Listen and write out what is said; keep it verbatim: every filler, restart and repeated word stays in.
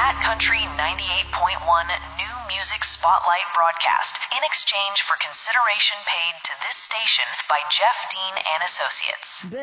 Cat Country ninety-eight point one New Music Spotlight broadcast in exchange for consideration paid to this station by Jeff Dean and Associates.